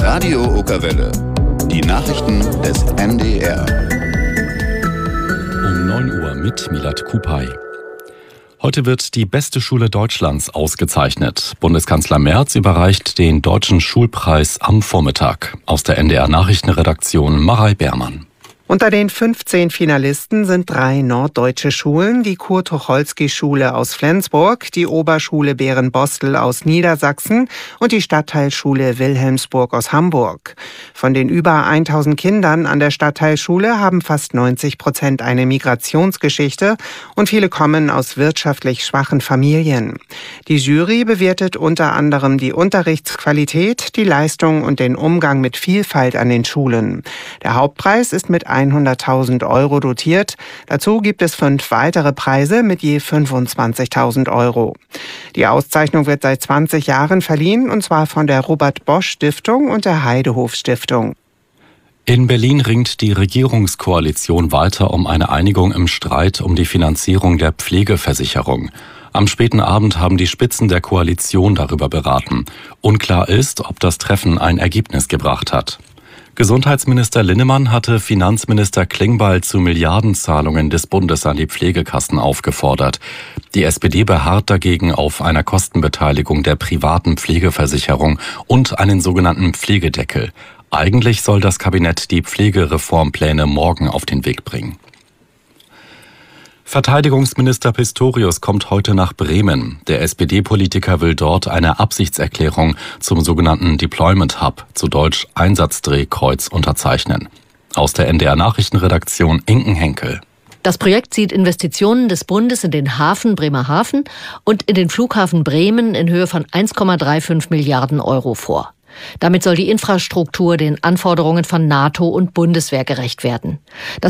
Radio Okerwelle. Die Nachrichten des NDR. Um 9 Uhr mit Milad Kupay. Heute wird die beste Schule Deutschlands ausgezeichnet. Bundeskanzler Merz überreicht den Deutschen Schulpreis am Vormittag. Aus der NDR-Nachrichtenredaktion Marei Beermann. Unter den 15 Finalisten sind 3 norddeutsche Schulen, die Kurt-Tucholsky-Schule aus Flensburg, die Oberschule Bärenbostel aus Niedersachsen und die Stadtteilschule Wilhelmsburg aus Hamburg. Von den über 1000 Kindern an der Stadtteilschule haben fast 90% eine Migrationsgeschichte und viele kommen aus wirtschaftlich schwachen Familien. Die Jury bewertet unter anderem die Unterrichtsqualität, die Leistung und den Umgang mit Vielfalt an den Schulen. Der Hauptpreis ist mit 100.000 Euro dotiert. Dazu gibt es 5 weitere Preise mit je 25.000 Euro. Die Auszeichnung wird seit 20 Jahren verliehen, und zwar von der Robert-Bosch-Stiftung und der Heidehof-Stiftung. In Berlin ringt die Regierungskoalition weiter um eine Einigung im Streit um die Finanzierung der Pflegeversicherung. Am späten Abend haben die Spitzen der Koalition darüber beraten. Unklar ist, ob das Treffen ein Ergebnis gebracht hat. Gesundheitsminister Linnemann hatte Finanzminister Klingbeil zu Milliardenzahlungen des Bundes an die Pflegekassen aufgefordert. Die SPD beharrt dagegen auf einer Kostenbeteiligung der privaten Pflegeversicherung und einen sogenannten Pflegedeckel. Eigentlich soll das Kabinett die Pflegereformpläne morgen auf den Weg bringen. Verteidigungsminister Pistorius kommt heute nach Bremen. Der SPD-Politiker will dort eine Absichtserklärung zum sogenannten Deployment Hub, zu Deutsch Einsatzdrehkreuz, unterzeichnen. Aus der NDR-Nachrichtenredaktion Inken Henkel. Das Projekt sieht Investitionen des Bundes in den Hafen Bremerhaven und in den Flughafen Bremen in Höhe von 1,35 Milliarden Euro vor. Damit soll die Infrastruktur den Anforderungen von NATO und Bundeswehr gerecht werden. Das